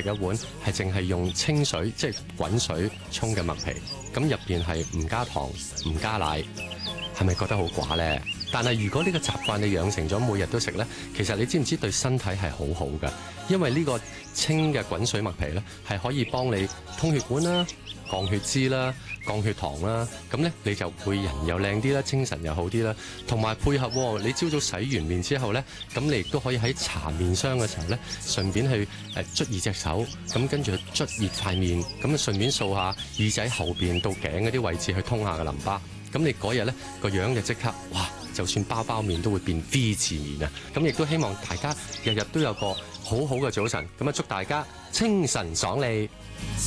一碗係淨係用清水即係滾水沖嘅麥皮，咁入邊係唔加糖唔加奶，係咪覺得好寡呢？但係如果呢個習慣你養成咗每日都食呢，其實你知唔知對身體係好好㗎？因為呢個清嘅滾水麥皮呢，係可以幫你通血管啦、降血脂啦、降血糖啦，咁呢，你就會人又靚啲啦，精神又好啲啦。同埋配合你朝早洗完面之後呢，咁你亦都可以喺搽面霜嘅時候呢，順便去捽熱隻手，咁跟住捽熱塊面，咁啊順便掃下耳仔後邊到頸嗰啲位置去通下個淋巴。咁你嗰日呢個樣就即刻哇！就算包包面都會變 V 字面啊！咁亦都希望大家日日都有個好好嘅早晨，咁啊祝大家清晨爽利。